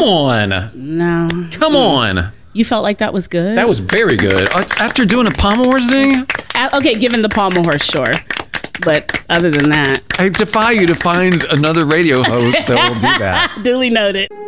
on. No. Come on. You felt like that was good? That was very good. After doing a Pommel Horse thing? Okay, given the Pommel Horse, sure. But other than that... I defy you to find another radio host that will do that. Duly noted.